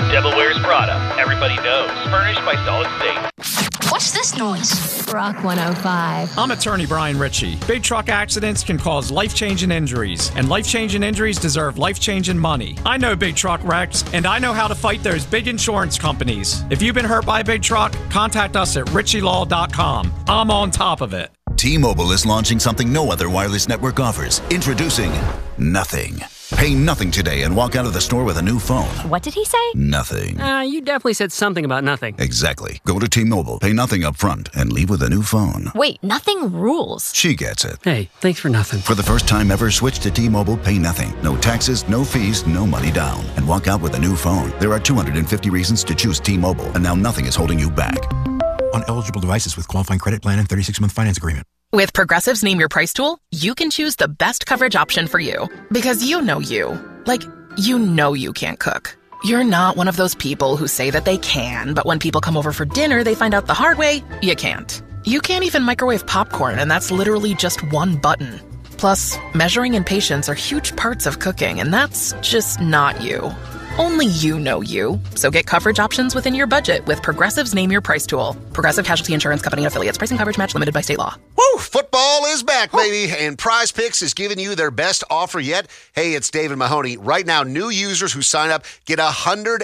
Devil Wears Prada. Everybody knows. Furnished by Solid State. What's this noise? Rock 105. I'm attorney Brian Ritchie. Big truck accidents can cause life-changing injuries, and life-changing injuries deserve life-changing money. I know big truck wrecks, and I know how to fight those big insurance companies. If you've been hurt by a big truck, contact us at ritchielaw.com. I'm on top of it. T-Mobile is launching something no other wireless network offers. Introducing Nothing. Pay nothing today and walk out of the store with a new phone. What did he say? Nothing. You definitely said something about nothing. Exactly. Go to T-Mobile, pay nothing up front, and leave with a new phone. Wait, nothing rules. She gets it. Hey, thanks for nothing. For the first time ever, switch to T-Mobile, pay nothing. No taxes, no fees, no money down. And walk out with a new phone. There are 250 reasons to choose T-Mobile, and now nothing is holding you back. On eligible devices with qualifying credit plan and 36-month finance agreement. With Progressive's Name Your Price tool, you can choose the best coverage option for you. Because you know you. Like, you know you can't cook. You're not one of those people who say that they can, but when people come over for dinner, they find out the hard way, you can't. You can't even microwave popcorn, and that's literally just one button. Plus, measuring and patience are huge parts of cooking, and that's just not you. Only you know you. So get coverage options within your budget with Progressive's Name Your Price tool. Progressive Casualty Insurance Company and Affiliates. Price and coverage match limited by state law. Woo! Football is back, baby. And Prize Picks is giving you their best offer yet. Hey, it's David Mahoney. Right now, new users who sign up get $150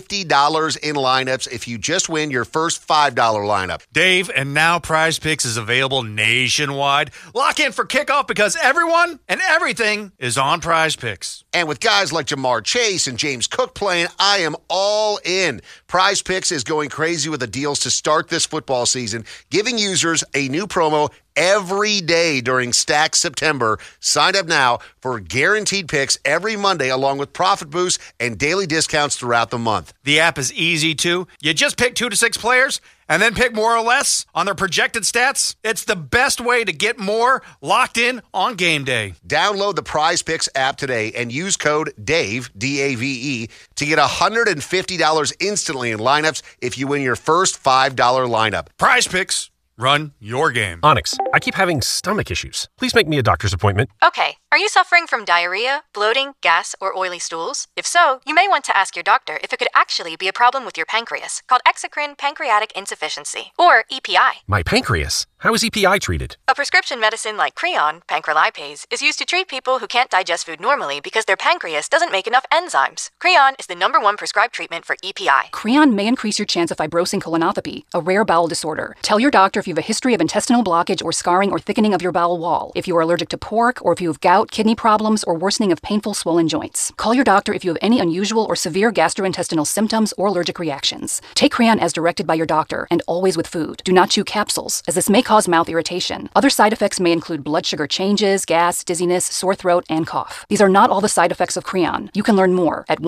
in lineups if you just win your first $5 lineup. Dave, and now Prize Picks is available nationwide. Lock in for kickoff because everyone and everything is on Prize Picks. And with guys like Jamar Chase and James Cook playing, I am all in. Prize Picks is going crazy with the deals to start this football season, giving users a new promo every day during Stack September. Sign up now for guaranteed picks every Monday, along with profit boosts and daily discounts throughout the month. The app is easy, too. You just pick 2 to 6 players and then pick more or less on their projected stats. It's the best way to get more locked in on game day. Download the Prize Picks app today and use code DAVE, D-A-V-E, to get $150 instantly in lineups if you win your first $5 lineup. Prize Picks. Run your game. Onyx, I keep having stomach issues. Please make me a doctor's appointment. Okay. Are you suffering from diarrhea, bloating, gas, or oily stools? If so, you may want to ask your doctor if it could actually be a problem with your pancreas, called exocrine pancreatic insufficiency, or EPI. My pancreas? How is EPI treated? A prescription medicine like Creon, pancrelipase, is used to treat people who can't digest food normally because their pancreas doesn't make enough enzymes. Creon is the #1 prescribed treatment for EPI. Creon may increase your chance of fibrosing colonopathy, a rare bowel disorder. Tell your doctor if you have a history of intestinal blockage or scarring or thickening of your bowel wall, if you are allergic to pork, or if you have gout, kidney problems, or worsening of painful swollen joints. Call your doctor if you have any unusual or severe gastrointestinal symptoms or allergic reactions. Take Creon as directed by your doctor, and always with food. Do not chew capsules, as this may cause mouth irritation. Other side effects may include blood sugar changes, gas, dizziness, sore throat, and cough. These are not all the side effects of Creon. You can learn more at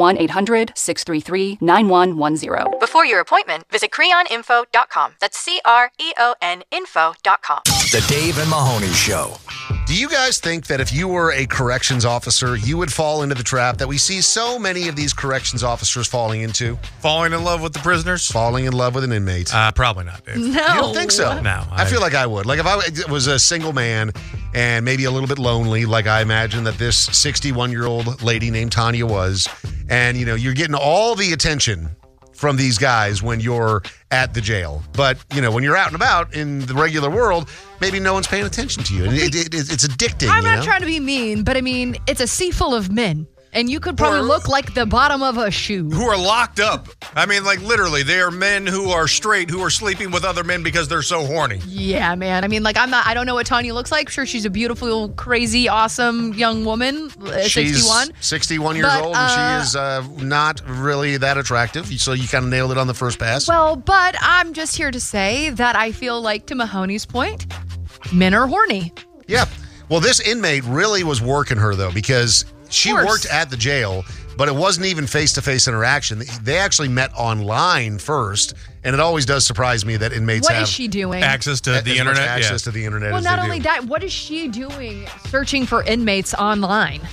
1-800-633-9110. Before your appointment, visit creoninfo.com. That's CREON info.com. The Dave and Mahoney Show. Do you guys think that if you were a corrections officer, you would fall into the trap that we see so many of these corrections officers falling into? Falling in love with the prisoners? Falling in love with an inmate. Probably not, Dave. No. You don't think so? No. I feel like I would. Like if I was a single man and maybe a little bit lonely, like I imagine that this 61-year-old lady named Tanya was, and you're getting all the attention from these guys when you're at the jail. But, when you're out and about in the regular world, maybe no one's paying attention to you. And it's addicting, I'm not trying to be mean, but it's a sea full of men. And you could probably look like the bottom of a shoe. Who are locked up. Literally, they are men who are straight, who are sleeping with other men because they're so horny. Yeah, man. I don't know what Tanya looks like. Sure, she's a beautiful, crazy, awesome young woman. She's 61. 61 years old, and she is not really that attractive. So you kind of nailed it on the first pass. Well, but I'm just here to say that I feel like, to Mahoney's point, men are horny. Yeah. Well, this inmate really was working her, though, because she worked at the jail, but it wasn't even face-to-face interaction. They actually met online first, and it always does surprise me that inmates have... What is she doing? Access to the internet? Access to the internet. Well, not only that, what is she doing searching for inmates online?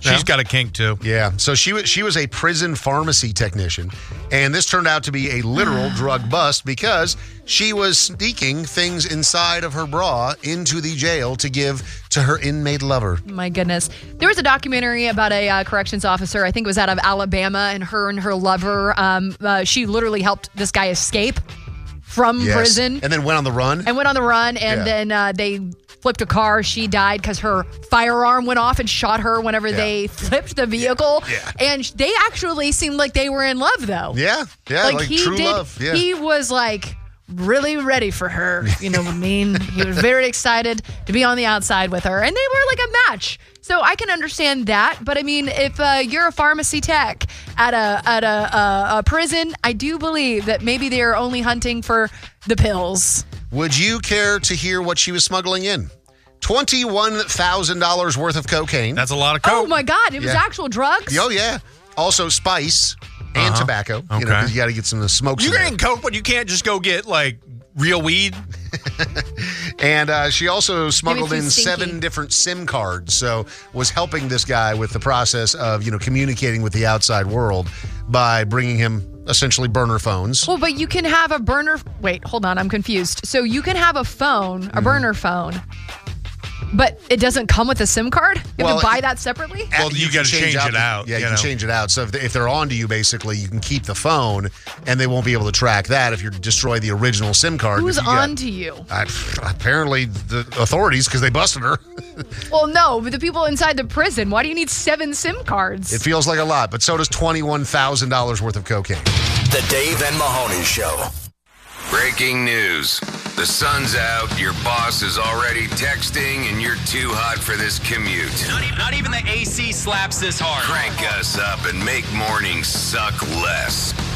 She's got a kink, too. Yeah. So she was a prison pharmacy technician, and this turned out to be a literal drug bust because she was sneaking things inside of her bra into the jail to give to her inmate lover. My goodness. There was a documentary about a corrections officer, I think it was out of Alabama, and her lover, she literally helped this guy escape from prison. And then went on the run. And then they flipped a car. She died because her firearm went off and shot her whenever they flipped the vehicle. Yeah. And they actually seemed like they were in love, though. Yeah. Yeah. Like true love. Yeah. He was like really ready for her. You know what I mean? He was very excited to be on the outside with her. And they were like a match. So I can understand that. But I mean, if you're a pharmacy tech at a prison, I do believe that maybe they're only hunting for the pills. Would you care to hear what she was smuggling in? $21,000 worth of cocaine. That's a lot of coke. Oh, my God. It was actual drugs? Oh, yeah. Also spice and tobacco. Okay. You know, because you got to get some smokes. You're getting coke, but you can't just go get, like, real weed. And she also smuggled in 7 different SIM cards. So was helping this guy with the process of, communicating with the outside world by bringing him essentially burner phones. Well, but you can have a burner. Wait, hold on. I'm confused. So you can have a phone, a burner phone, but it doesn't come with a SIM card? You have to buy that separately? Well, you got to change it out. Yeah, you can change it out. So if they're on to you, basically, you can keep the phone, and they won't be able to track that if you destroy the original SIM card. Who's on to you? Apparently the authorities, because they busted her. Well, no, but the people inside the prison. Why do you need 7 SIM cards? It feels like a lot, but so does $21,000 worth of cocaine. The Dave and Mahoney Show. Breaking news. The sun's out, your boss is already texting, and you're too hot for this commute. Not even the AC slaps this hard. Crank us up and make mornings suck less.